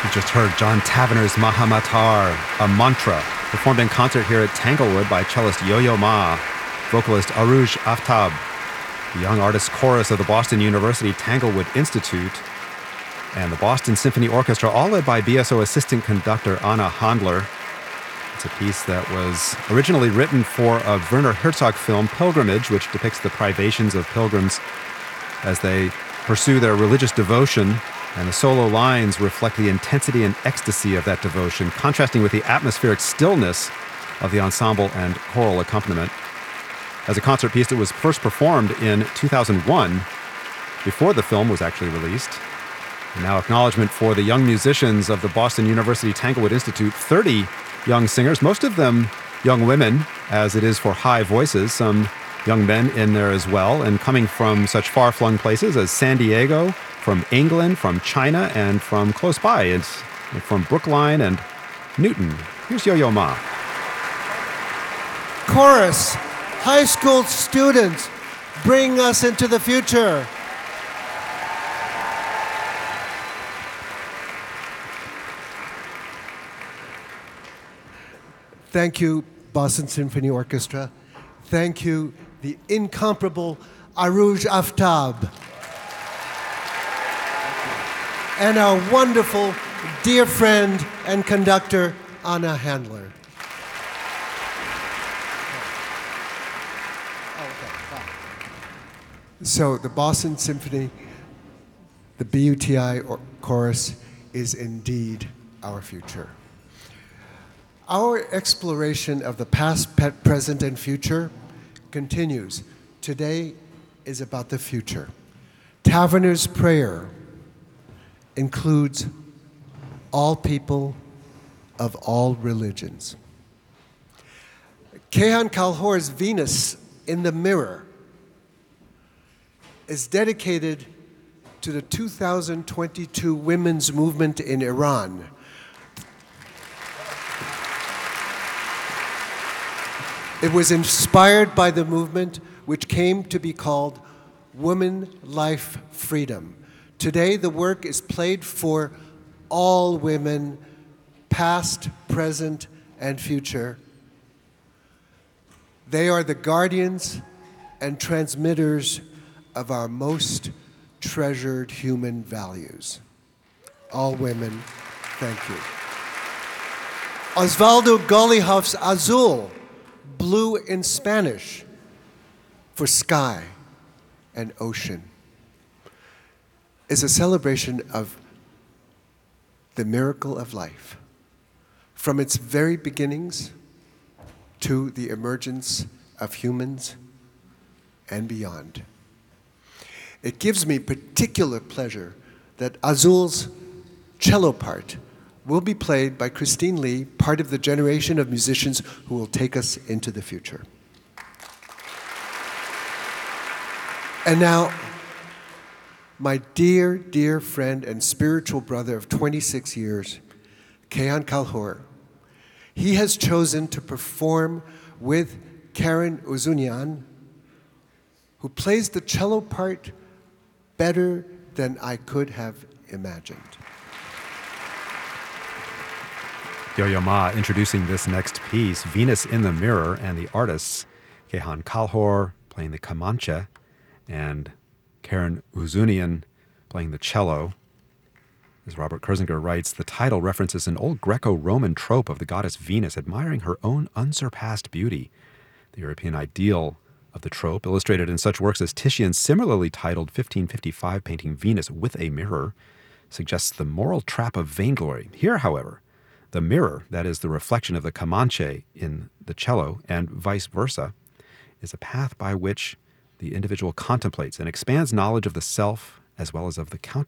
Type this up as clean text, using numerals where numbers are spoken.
You just heard John Tavener's Mahamatar, a mantra, performed in concert here at Tanglewood by cellist Yo-Yo Ma, vocalist Aruj Aftab, the Young Artists Chorus of the Boston University Tanglewood Institute, and the Boston Symphony Orchestra, all led by BSO assistant conductor Anna Handler. It's a piece that was originally written for a Werner Herzog film, Pilgrimage, which depicts the privations of pilgrims as they pursue their religious devotion, and the solo lines reflect the intensity and ecstasy of that devotion, contrasting with the atmospheric stillness of the ensemble and choral accompaniment. As a concert piece, it was first performed in 2001, before the film was actually released. And now acknowledgement for the young musicians of the Boston University Tanglewood Institute, 30 young singers, most of them young women, as it is for high voices, some young men in there as well, and coming from such far-flung places as San Diego, from England, from China, and from close by. It's from Brookline and Newton. Here's Yo-Yo Ma. Chorus, high school students, bring us into the future. Thank you, Boston Symphony Orchestra. Thank you, the incomparable Aruj Aftab. And our wonderful dear friend and conductor, Anna Handler. So the Boston Symphony, the BUTI Chorus, is indeed our future. Our exploration of the past, present, and future continues. Today is about the future. Tavener's prayer includes all people of all religions. Kayhan Kalhor's Venus in the Mirror is dedicated to the 2022 women's movement in Iran. It was inspired by the movement which came to be called Woman, Life, Freedom. Today, the work is played for all women, past, present, and future. They are the guardians and transmitters of our most treasured human values. All women, thank you. Osvaldo Golijov's Azul, blue in Spanish, for sky and ocean, is a celebration of the miracle of life, from its very beginnings to the emergence of humans and beyond. It gives me particular pleasure that Azul's cello part will be played by Christine Lee, part of the generation of musicians who will take us into the future. And now, my dear, dear friend and spiritual brother of 26 years, Kayhan Kalhor, he has chosen to perform with Karen Uzunian, who plays the cello part better than I could have imagined. Yo-Yo Ma introducing this next piece, Venus in the Mirror, and the artists, Kayhan Kalhor playing the Kamancha, and Karen Uzunian playing the cello. As Robert Kurzinger writes, the title references an old Greco-Roman trope of the goddess Venus admiring her own unsurpassed beauty. The European ideal of the trope, illustrated in such works as Titian's similarly titled 1555 painting Venus with a Mirror, suggests the moral trap of vainglory. Here, however, the mirror, that is the reflection of the Comanche in the cello, and vice versa, is a path by which the individual contemplates and expands knowledge of the self as well as of the